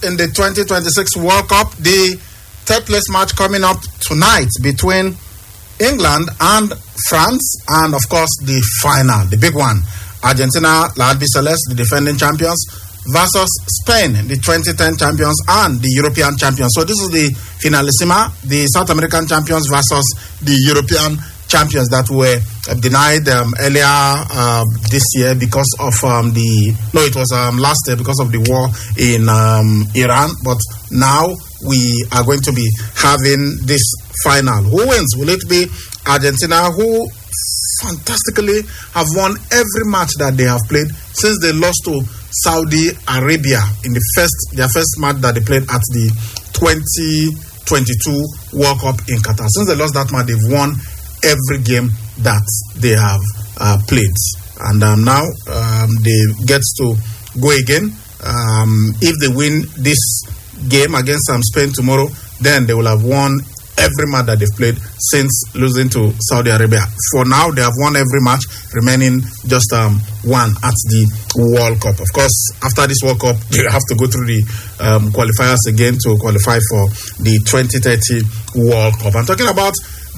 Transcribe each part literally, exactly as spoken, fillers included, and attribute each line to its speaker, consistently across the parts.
Speaker 1: in the twenty twenty-six World Cup. The third place match coming up tonight between England and France, and of course the final, the big one, Argentina, La Albiceleste, the defending champions, versus Spain, the twenty ten champions and the European champions. So this is the finalissima, the South American champions versus the European champions that were uh, denied um, earlier uh, this year because of um, the, no, it was um, last year because of the war in um, Iran. But now we are going to be having this final. Who wins? Will it be Argentina, who fantastically have won every match that they have played since they lost to Saudi Arabia in the first their first match that they played at the twenty twenty-two World Cup in Qatar. Since they lost that match, they've won every game that they have uh, played, and um, now um, they get to go again. Um, if they win this game against um, Spain tomorrow, then they will have won every match that they've played since losing to Saudi Arabia. For now, they have won every match, remaining just um, one at the World Cup. Of course, after this World Cup, they have to go through the um, qualifiers again to qualify for the twenty thirty World Cup. I'm talking about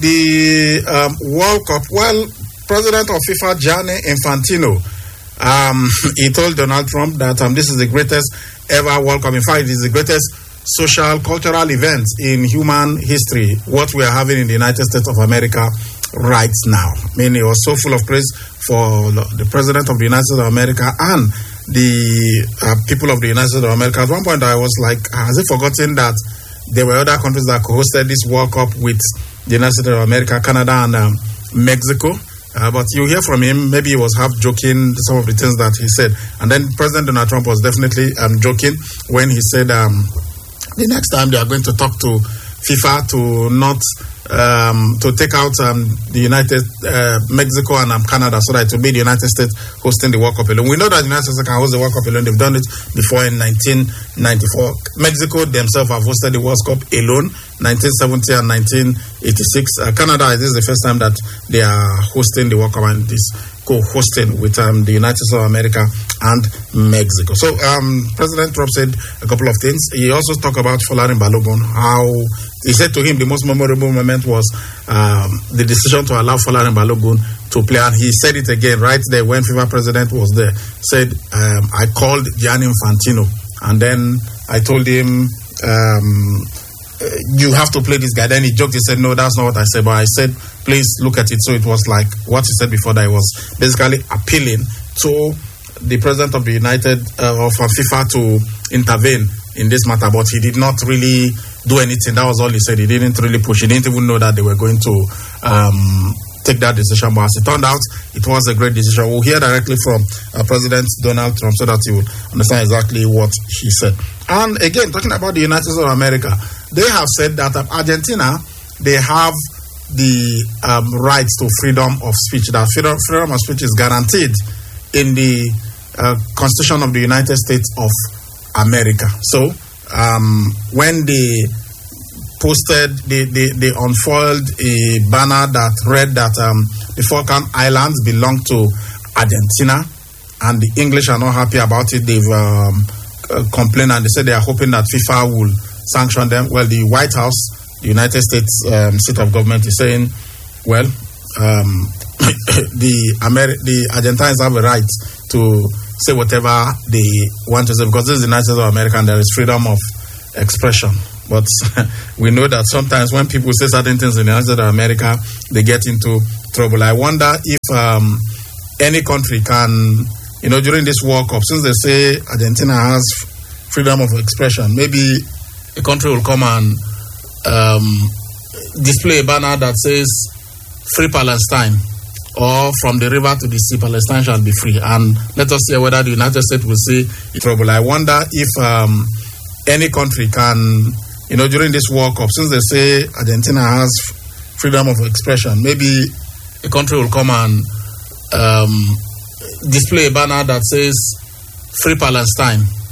Speaker 1: the um, World Cup. Well, President of FIFA, Gianni Infantino, um, he told Donald Trump that um, this is the greatest ever World Cup. In fact, it is the greatest social, cultural event in human history, what we are having in the United States of America right now. I mean, he was so full of praise for the President of the United States of America and the uh, people of the United States of America. At one point, I was like, has he forgotten that there were other countries that hosted this World Cup with the United States of America, Canada, and um, Mexico? Uh, but you hear from him, maybe he was half joking, some of the things that he said. And then President Donald Trump was definitely um, joking when he said um, the next time they are going to talk to FIFA to not um, to take out um, the United uh, Mexico and um, Canada, so that it will be the United States hosting the World Cup alone. We know that the United States can host the World Cup alone. They've done it before in nineteen ninety-four. Mexico themselves have hosted the World Cup alone, nineteen seventy and nineteen eighty-six. Uh, Canada, this is the first time that they are hosting the World Cup, and this co-hosting with um, the United States of America and Mexico. So um, President Trump said a couple of things. He also talked about Folarin Balogun, how he said to him the most memorable moment was um, the decision to allow Folarin Balogun to play. And he said it again right there when FIFA president was there. Said, um, I called Gianni Infantino and then I told him, um, you have to play this guy. Then he joked, he said, no, that's not what I said. But I said, please look at it. So it was like what he said before, that it was basically appealing to the president of the United, uh, of FIFA to intervene in this matter. But he did not really do anything. That was all he said. He didn't really push. He didn't even know that they were going to um, take that decision. But as it turned out, it was a great decision. We'll hear directly from uh, President Donald Trump so that you will understand exactly what he said. And again, talking about the United States of America, they have said that uh, Argentina, they have the um, right to freedom of speech. That freedom, freedom of speech is guaranteed in the uh, Constitution of the United States of America. So um, when they posted, they, they, they unfoiled a banner that read that um, the Falkland Islands belong to Argentina, and the English are not happy about it. They've um, uh, complained, and they said they are hoping that FIFA will sanction them. Well, the White House, the United States um, seat of government, is saying, well, um, the Ameri- the Argentines have a right to say whatever they want to say, because this is the United States of America and there is freedom of expression. But we know that sometimes when people say certain things in the United States of America, they get into trouble. I wonder if um, any country can, you know, during this World Cup, since they say Argentina has freedom of expression, maybe a country will come and um, display a banner that says Free Palestine, or from the river to the sea, Palestine shall be free. And let us see whether the United States will see trouble. I wonder if um, any country can, you know, during this World Cup, since they say Argentina has freedom of expression, maybe a country will come and um, display a banner that says Free Palestine,